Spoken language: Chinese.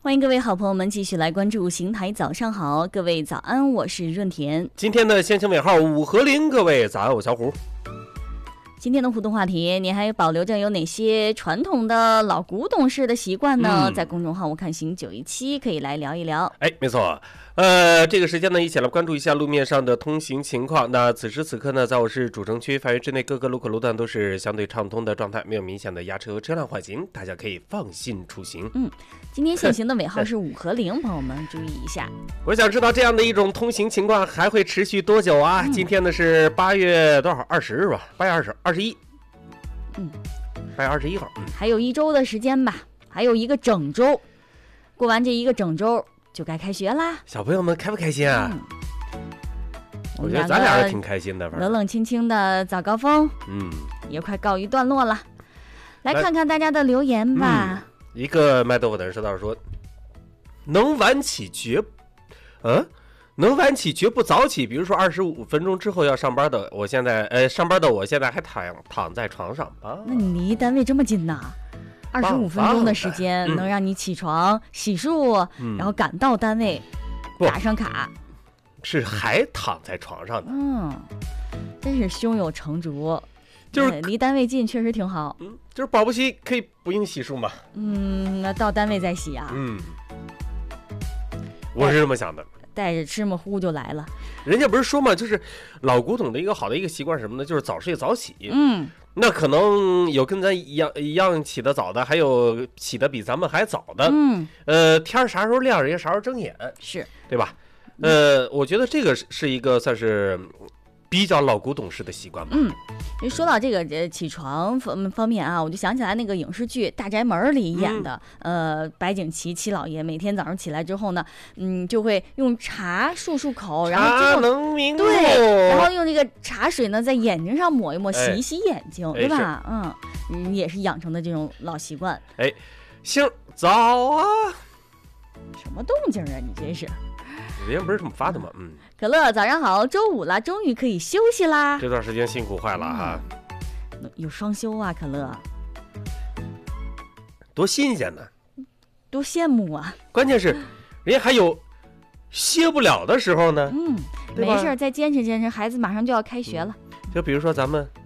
欢迎各位好朋友们继续来关注邢台早上好，各位早安，我是润田。 今天的先行尾号5和0，各位早安，我小虎。 今天的互动话题，你还保留着有哪些传统的老古董式的习惯呢？在公众号我看行917可以来聊一聊。 没错。这个时间呢，一起来关注一下路面上的通行情况。那此时此刻呢，在我市主城区范围之内，各个路口路段都是相对畅通的状态，没有明显的压车和车辆缓行，大家可以放心出行。 今天限行的尾号是5和0，朋友们注意一下。 我想知道这样的一种通行情况还会持续多久啊？今天呢是8月多少？20日吧，8月21。8月21号。 还有1周的时间吧，还有一个整周，过完这一个整周就该开学啦。 小朋友们开不开心啊？我觉得咱俩也挺开心的， 冷冷清清的早高峰，也快告一段落了。来看看大家的留言吧。 一个卖豆腐的人说道说，能晚起绝不早起，比如说25分钟之后要上班的，我现在还躺在床上啊。 那你离单位这么近呐？25分钟的时间能让你起床、洗漱，然后赶到单位，打上卡。 是还躺在床上的。 真是胸有成竹。 就是离单位近，确实挺好。 就是保不齐可以不用洗漱嘛。 那到单位再洗啊。 我是这么想的。 带着芝麻糊就来了。 人家不是说嘛，就是老古董的一个好的一个习惯是什么呢？就是早睡早起。那可能有跟咱一样起得早的，还有起得比咱们还早的。天啥时候亮，人家啥时候睁眼， 是对吧？我觉得这个是一个算是比较老古董式的习惯吧。 说到这个起床方面啊，我就想起来那个影视剧《大宅门》里演的，白景琦七老爷每天早上起来之后呢，就会用茶漱口，然后茶能明目， 对，然后用这个茶水呢在眼睛上抹一抹，洗一洗眼睛，对吧？也是养成的这种老习惯。 星早啊， 什么动静啊？你真是。 人家不是这么发的吗？ 可乐早上好，周五了，终于可以休息啦。 这段时间辛苦坏了哈。 有双休啊，可乐， 多新鲜呢， 多羡慕啊。 关键是人家还有歇不了的时候呢。 没事，再坚持坚持，孩子马上就要开学了。 就比如说咱们